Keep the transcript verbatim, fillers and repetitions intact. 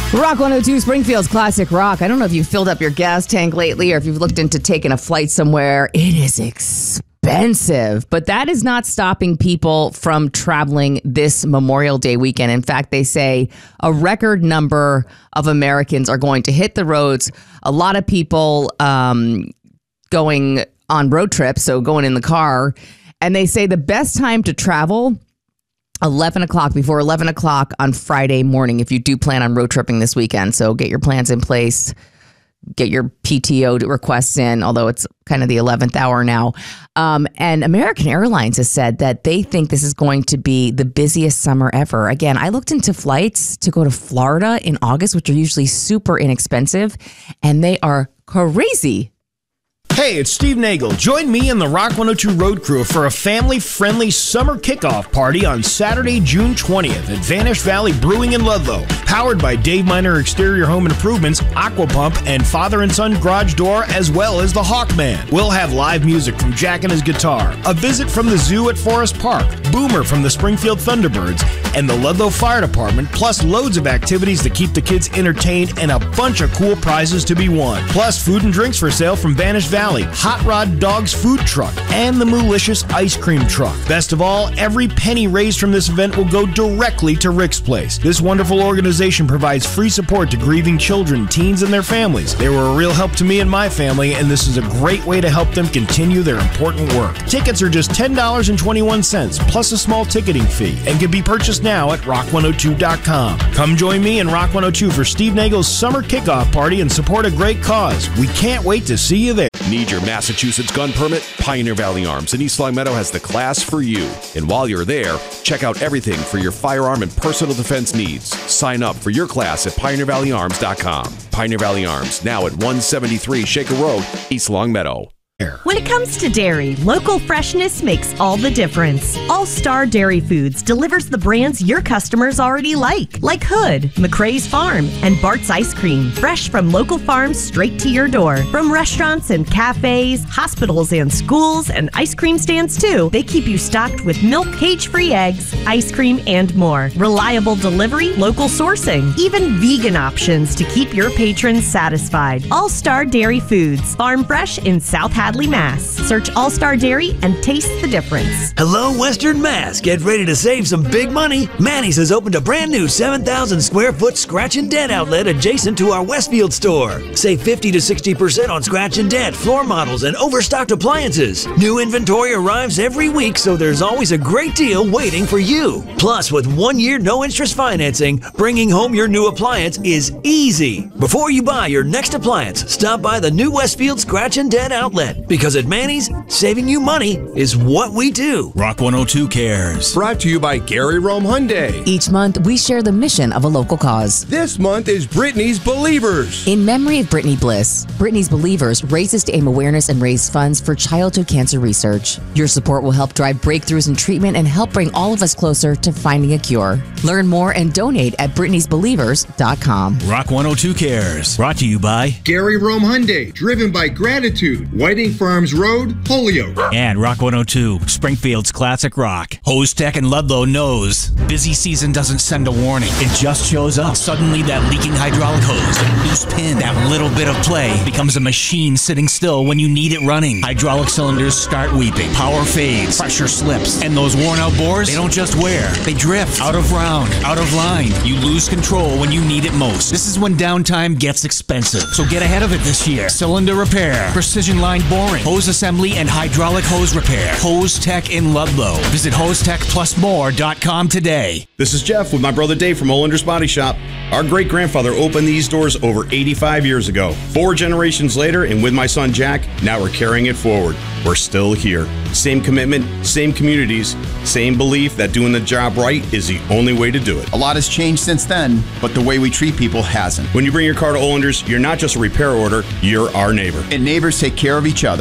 Rock one oh two, Springfield's Classic Rock. I don't know if you've filled up your gas tank lately or if you've looked into taking a flight somewhere. It is expensive, but that is not stopping people from traveling this Memorial Day weekend. In fact, they say a record number of Americans are going to hit the roads. A lot of people um, going on road trips, so going in the car. And they say the best time to travel, eleven o'clock, before eleven o'clock on Friday morning, if you do plan on road tripping this weekend. So get your plans in place, get your P T O requests in, although it's kind of the eleventh hour now. Um, and American Airlines has said that they think this is going to be the busiest summer ever. Again, I looked into flights to go to Florida in August, which are usually super inexpensive, and they are crazy. Hey, it's Steve Nagel. Join me and the Rock one oh two Road Crew for a family-friendly summer kickoff party on Saturday, June twentieth at Vanish Valley Brewing in Ludlow. Powered by Dave Miner Exterior Home Improvements, Aqua Pump, and Father and Son Garage Door, as well as the Hawkman. We'll have live music from Jack and his guitar, a visit from the zoo at Forest Park, Boomer from the Springfield Thunderbirds, and the Ludlow Fire Department, plus loads of activities to keep the kids entertained and a bunch of cool prizes to be won. Plus food and drinks for sale from Vanish Valley, Hot Rod Dogs Food Truck, and the Moolicious Ice Cream Truck. Best of all, every penny raised from this event will go directly to Rick's Place. This wonderful organization provides free support to grieving children, teens, and their families. They were a real help to me and my family, and this is a great way to help them continue their important work. Tickets are just ten dollars and twenty-one cents, plus a small ticketing fee, and can be purchased now at rock one oh two dot com. Come join me and Rock one oh two for Steve Nagel's summer kickoff party and support a great cause. We can't wait to see you there. Need your Massachusetts gun permit? Pioneer Valley Arms in East Longmeadow has the class for you. And while you're there, check out everything for your firearm and personal defense needs. Sign up for your class at pioneer valley arms dot com. Pioneer Valley Arms, now at one seventy-three Shaker Road, East Longmeadow. When it comes to dairy, local freshness makes all the difference. All-Star Dairy Foods delivers the brands your customers already like, like Hood, McRae's Farm, and Bart's Ice Cream, fresh from local farms straight to your door. From restaurants and cafes, hospitals and schools, and ice cream stands too, they keep you stocked with milk, cage-free eggs, ice cream, and more. Reliable delivery, local sourcing, even vegan options to keep your patrons satisfied. All-Star Dairy Foods, farm fresh in South Hadley, Mass. Search All-Star Dairy and taste the difference. Hello, Western Mass. Get ready to save some big money. Manny's has opened a brand new seven thousand square foot scratch and dent outlet adjacent to our Westfield store. Save fifty to sixty percent on scratch and dent, floor models, and overstocked appliances. New inventory arrives every week, so there's always a great deal waiting for you. Plus, with one year no interest financing, bringing home your new appliance is easy. Before you buy your next appliance, stop by the new Westfield Scratch and Dent outlet. Because at Manny's, saving you money is what we do. Rock one oh two cares. Brought to you by Gary Rome Hyundai. Each month, we share the mission of a local cause. This month is Brittany's Believers. In memory of Brittany Bliss, Brittany's Believers raises to aim awareness and raise funds for childhood cancer research. Your support will help drive breakthroughs in treatment and help bring all of us closer to finding a cure. Learn more and donate at brittany's believers dot com. Rock one oh two cares. Brought to you by Gary Rome Hyundai, driven by gratitude. Whiting Farms Road, Holyoke. And Rock one oh two, Springfield's Classic Rock. Hose Tech in Ludlow knows busy season doesn't send a warning. It just shows up. Suddenly that leaking hydraulic hose, that loose pin, that little bit of play becomes a machine sitting still when you need it running. Hydraulic cylinders start weeping. Power fades. Pressure slips. And those worn out bores, they don't just wear. They drift. Out of round. Out of line. You lose control when you need it most. This is when downtime gets expensive. So get ahead of it this year. Cylinder repair. Precision line boring, hose assembly, and hydraulic hose repair. Hose Tech in Ludlow. Visit hose tech plus more dot com today. This is Jeff with my brother Dave from Olander's Body Shop. Our great-grandfather opened these doors over eighty-five years ago. Four generations later, and with my son Jack, now we're carrying it forward. We're still here. Same commitment, same communities, same belief that doing the job right is the only way to do it. A lot has changed since then, but the way we treat people hasn't. When you bring your car to Olander's, you're not just a repair order, you're our neighbor. And neighbors take care of each other.